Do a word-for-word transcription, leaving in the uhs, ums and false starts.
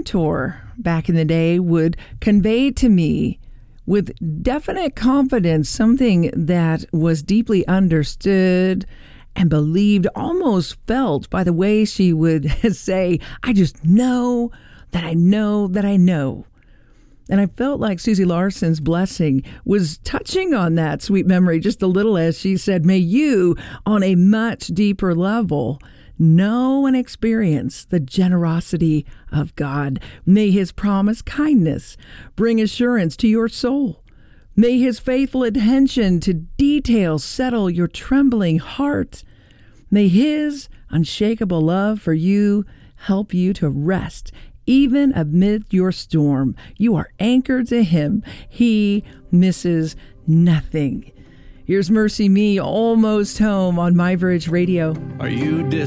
mentor back in the day would convey to me with definite confidence something that was deeply understood and believed, almost felt by the way she would say, I just know that I know that I know. And I felt like Susie Larson's blessing was touching on that sweet memory just a little as she said, may you, on a much deeper level, know and experience the generosity of God. May his promised kindness bring assurance to your soul. May his faithful attention to details settle your trembling heart. May his unshakable love for you help you to rest even amid your storm. You are anchored to him. He misses nothing. Here's Mercy Me, Almost Home on My Bridge Radio. Are you dis-